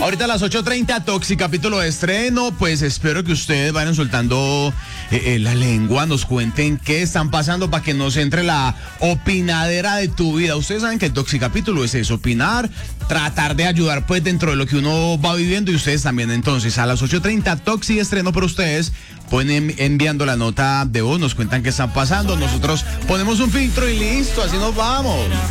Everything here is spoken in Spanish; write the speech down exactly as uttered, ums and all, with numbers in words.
Ahorita a las ocho treinta, Toxi, capítulo de estreno. Pues espero que ustedes vayan soltando eh, eh, la lengua, nos cuenten qué están pasando para que nos entre la opinadera de tu vida. Ustedes saben que el Toxi capítulo es eso, opinar, tratar de ayudar pues dentro de lo que uno va viviendo y ustedes también. Entonces, a las ocho treinta, Toxi estreno por ustedes. Pueden enviando la nota de voz, nos cuentan qué están pasando. Nosotros ponemos un filtro y listo, así nos vamos.